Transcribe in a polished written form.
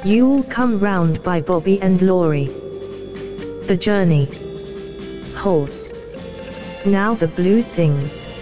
You'll Come Round by Bobby and Laurie. The Journey. Horse. Now the Blue Things.